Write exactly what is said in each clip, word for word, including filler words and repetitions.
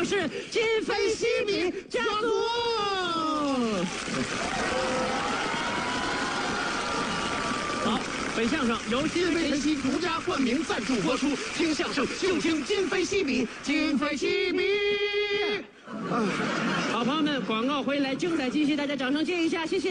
们是今非昔比家族。好，本相声由今非晨曦独家冠名赞助播出，听相声就听今非昔比，今非昔比。啊，好朋友们，广告回来，精彩继续，大家掌声接一下，谢谢。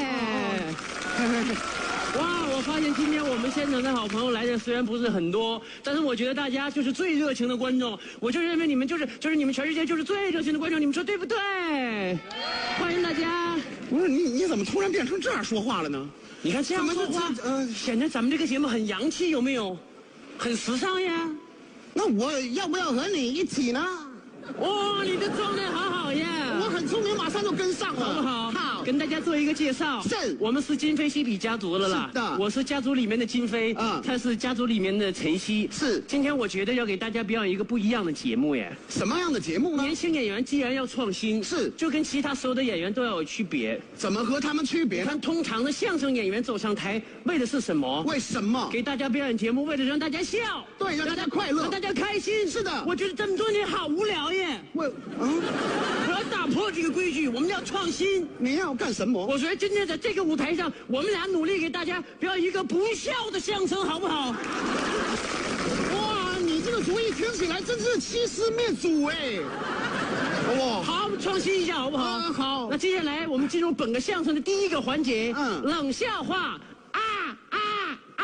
哇，我发现今天我们现场的好朋友来的虽然不是很多，但是我觉得大家就是最热情的观众，我就认为你们就是就是你们全世界就是最热情的观众，你们说对不对？欢迎大家。 不是你你怎么突然变成这样说话了呢？ 你看这样说话，呃，显得咱们这个节目很洋气，有没有？很时尚呀。 那我要不要和你一起呢？ 哇，你的状态好好呀！ 我很聪明，马上就跟上了， 好不好？ 好， 跟大家做一个介绍。 是， 我们是今非昔比家族的啦。 是的， 我是家族里面的金飞， 嗯， 他是家族里面的晨曦。 是， 今天我觉得要给大家表演一个不一样的节目耶。 什么样的节目呢？ 年轻演员既然要创新， 是， 就跟其他所有的演员都要有区别。 怎么和他们区别呢？ 看，通常的相声演员走上台，为的是什么？ 为什么？ 给大家表演节目，为了让大家笑， 对，让大家快乐， 让大家开心。 是的， 我觉得这么多年好无聊耶。 我。啊！ 我要打破这个规矩，我们要创新。 你要干什么？ 我觉得今天在这个舞台上，我们俩努力给大家表演一个不笑的相声，好不好？ 哇，你这个主意听起来真是欺师灭祖哎！ 哇，好，创新一下好不好？ 啊，好。 那接下来我们进入本个相声的第一个环节， 嗯， 冷笑话。啊啊啊！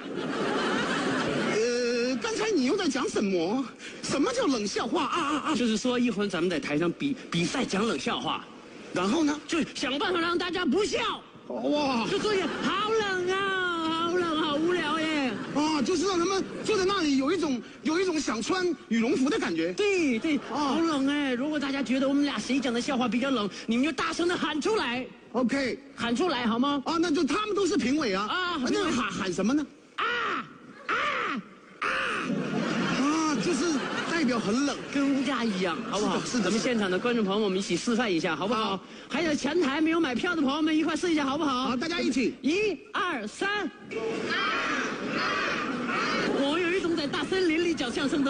呃，刚才你又在讲什么？什么叫冷笑话啊啊啊！ 就是说一会儿咱们在台上比比赛讲冷笑话， 然后呢， 就想办法让大家不笑。 哇， 就做一好冷啊，好冷，好无聊耶。 啊，就是让他们坐在那里有一种有一种想穿羽绒服的感觉。 对对，好冷哎！如果大家觉得我们俩谁讲的笑话比较冷，你们就大声的喊出来。 OK， 喊出来好吗？ 啊，那就他们都是评委啊。 啊， 那喊喊什么呢？ 啊啊啊！ 啊，就是代表很冷， 跟乌鸦一样，好不好？ 是的， 咱们现场的观众朋友们，我们一起示范一下，好不好？好，还有前台没有买票的朋友们，一块试一下，好不好？ 好，大家一起， 一二三。我有一种在大森林里讲相声的。